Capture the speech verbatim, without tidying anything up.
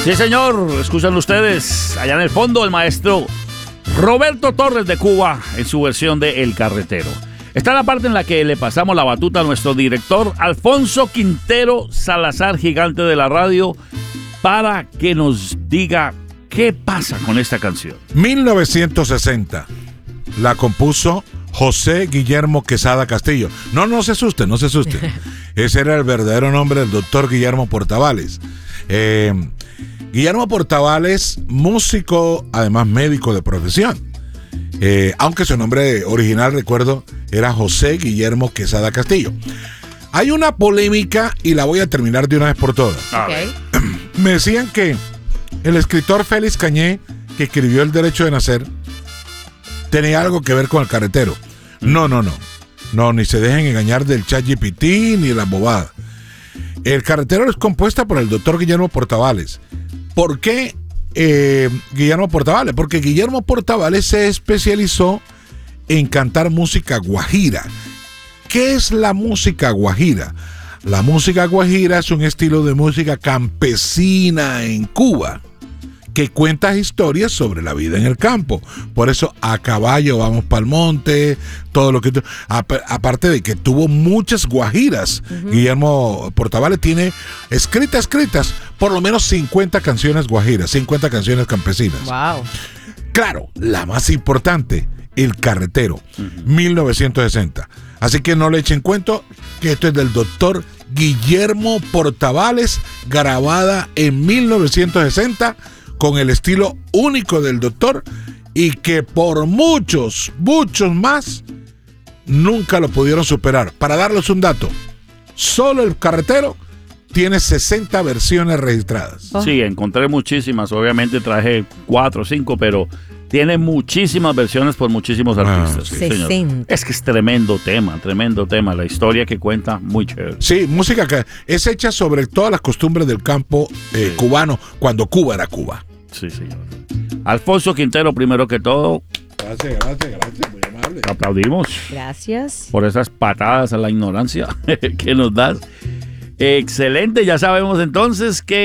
Sí, señor, escuchan ustedes, allá en el fondo, el maestro Roberto Torres de Cuba en su versión de El Carretero. Está la parte en la que le pasamos la batuta a nuestro director Alfonso Quintero Salazar, gigante de la radio, para que nos diga qué pasa con esta canción. mil novecientos sesenta, la compuso José Guillermo Quesada Castillo. No, no se asusten, no se asusten. Ese era el verdadero nombre del doctor Guillermo Portavales. Eh, Guillermo Portavales, músico, además médico de profesión. Eh, aunque su nombre original, recuerdo, era José Guillermo Quesada Castillo. Hay una polémica y la voy a terminar de una vez por todas. Okay. Me decían que el escritor Félix Cañé, que escribió El Derecho de Nacer, tenía algo que ver con El Carretero. No, no, no. No, ni se dejen engañar del ChatGPT ni de las bobadas. El Carretero es compuesta por el doctor Guillermo Portavales. ¿Por qué eh, Guillermo Portavales? Porque Guillermo Portavales se especializó en cantar música guajira. ¿Qué es la música guajira? La música guajira es un estilo de música campesina en Cuba que cuenta historias sobre la vida en el campo. Por eso a caballo vamos para el monte, todo lo que... Aparte de que tuvo muchas guajiras. Uh-huh. Guillermo Portavales tiene escritas, escritas, por lo menos cincuenta canciones guajiras, cincuenta canciones campesinas. Wow. Claro, la más importante, El Carretero, uh-huh. mil novecientos sesenta. Así que no le echen cuento que esto es del doctor Guillermo Portavales, grabada en mil novecientos sesenta, con el estilo único del doctor, y que por muchos, muchos más nunca lo pudieron superar. Para darles un dato, solo El Carretero tiene sesenta versiones registradas. Oh. Sí, encontré muchísimas, obviamente traje cuatro o cinco, pero tiene muchísimas versiones por muchísimos artistas. Ah, sí, señor. Es que es tremendo tema, tremendo tema, la historia que cuenta, muy chévere. Sí, música que es hecha sobre todas las costumbres del campo eh, sí. cubano, cuando Cuba era Cuba. Sí, señor. Alfonso Quintero, primero que todo. Gracias, gracias, gracias, muy amable. Te aplaudimos. Gracias. Por esas patadas a la ignorancia que nos das. Excelente, ya sabemos entonces que